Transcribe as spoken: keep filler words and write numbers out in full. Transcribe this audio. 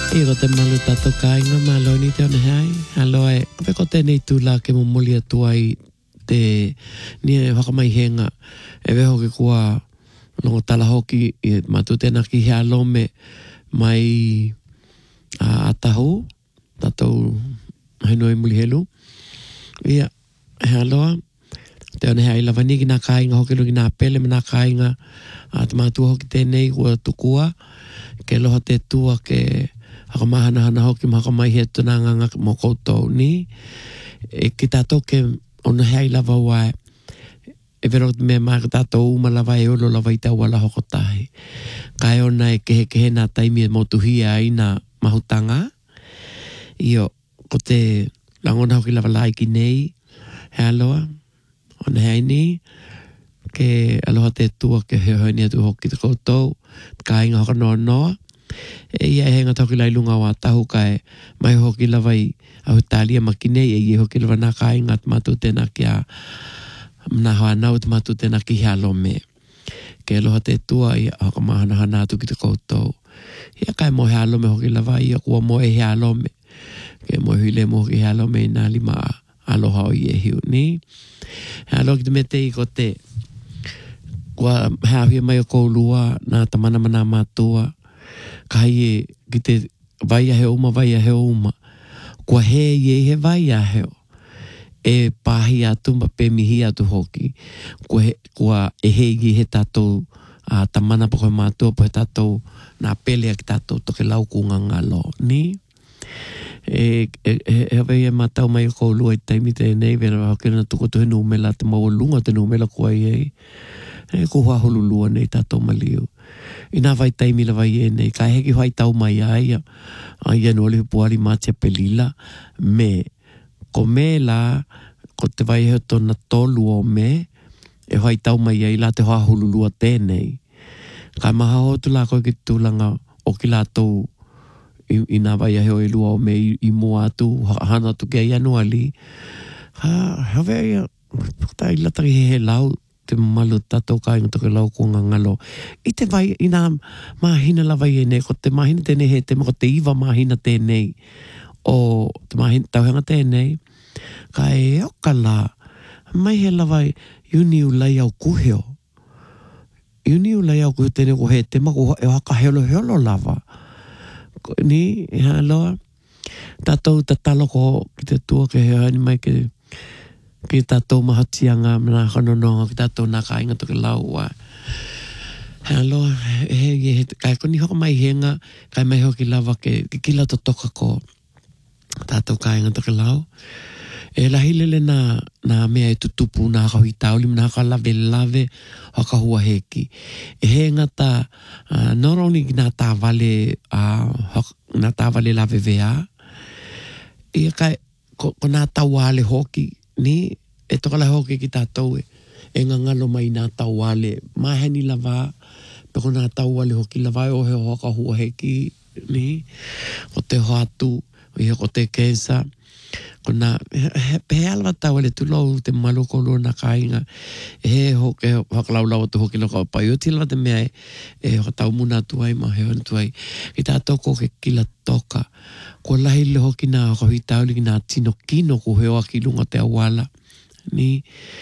I ko te malu tato kāinga malo ni te ona hai. Aloe, kope ko te nei tūla ke momoli atua i te ni e whakamaihenga e weho ke kua longo tala hoki i matu tēnā ki hea lome mai a atahu, tatou henoi muli helu. Ia, he aloa, te ona hea i lavani ki nā kāinga hoki lo ki nā pele me nā kāinga a te mātua hoki tēnei kua tukua, ke loha te tua ke haka mahana hana hoki mahaka mai he tuna nganga mo koutou ni. E ki tātou ke ona hea i lava wae. E vero me maa ka tātou uma lava e olo lava i tau wala hoko tahi. Kai ona e kehe kehe nā taimi e motuhia ai nā mahutanga. Io, ko te langona hoki lava lai ki nei. He aloa. Ona hea ni. Ke aloha te tua ke he hoi ni atu hoki te koutou. Ka inga hoka noa noa. E ia e henga toki lai lunga wā tahu kai mai hoki lava i au talia makinei e ia hoki lava nā ka inga at matu tēnā ki a mna hoa nau at matu tēnā ki hea lome. Ke aloha te tua i haka mahana hana atu ki te koutou. Ia kai mo hea lome hoki lava ia kua mo e hea lome. Ke mo huile mo hoki hea lome i nā lima aloha o i e hiu ni. Hea aloha ki te mete i ko te kua hea hia mai o koulua nā tamana mana mātua. Kai e ki te vai a heo uma, vai a heo uma. Kua he i e he vai a heo. E pahi atu ma pe mihi atu hoki. Kua, he, kua e he i he tātou a tamana po koe mātua po he tātou nā pelea ki tātou toke lau kunga ngalo. Ni? E, e, e, e hawe e mātau mai o kou lua i taimi te nei vera hoki na tuko tu he numela te maua lunga te numela kua i ei. E ko hua hulu lua nei tātou maliu. I nā vai taimi la vai e nei, ka heki vai tau mai ai, a ia nuoli puari mātia pelila, me, ko me la, ko te vai heo tona tolu o me, e vai tau mai ai la te hoa hululua tēnei. Ka maha hotu la koe ki tūlanga o ki la tau i, i nā vai heo e lua o me i, i mua atu, hana atu ki ai anuali. Ha, hawe ia, ta i latari he he lau, te malu tatou kai ngato ke lau ko ngangalo. I te vai, i nā mahina la vai e nei, ko te mahina tēnei he te mako te iwa mahina tēnei, o te mahina tauhenga tēnei, ka e oka la, mai he la vai, uni u lai au kuheo. Uni u lai au kuheo tēnei ko he te mako e haka heolo heolo lava. Ni, e haloa, tatou tatalo ko ki te tua ke hea ni mai ke ki tātou mahatianga mna whanononga ki tātou nā ka inga toke lau wa. He aloha, he, he, he, kai koni hoka mai henga, kai mai hoki lava ke, ke kila to toka ko tātou ka inga toke lau. E lahi lele nā, nā mea e tutupu nā kahui tauli, mna ka lave lave hoka hua heki. E he ngata, uh, not only nā tā vale, uh, nā tā vale lave vea, e kai, ko, ko nā tā wale hoki, ni, e toka lai hoki ki tātou e, e ngangalo mai nā tau wale. Maheni lava, peko nā tau wale hoki lava o he hoka hua heki, ni, o te hoatu, o he ko te kensa, ko nā, he alwa tau wale tu lau te maloko lo nā kainga, he hoki, hoka lau lau tu hoki loka o pai, o tila te mea e, e hoka tau muna tuai, ma he honi tuai, ki tātou ko ke kila toka, ko lahi le hoki nā hoka hui tauli ki nā tino kino ko heo aki lunga te awala, ni,